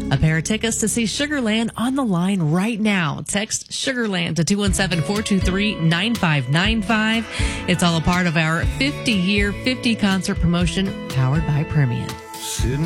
A pair of tickets to see Sugarland on the line right now. Text Sugarland to 217-423-9595. It's all a part of our 50-year, 50 concert promotion powered by Permian. Sitting